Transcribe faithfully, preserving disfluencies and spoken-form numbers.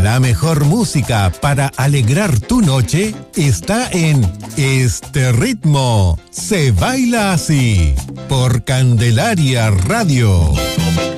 La mejor música para alegrar tu noche está en Este Ritmo. Se baila así por Candelaria Radio.